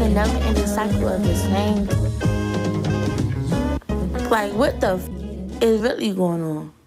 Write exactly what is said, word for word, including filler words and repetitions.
never-ending cycle of the same. Like, what the f- is really going on?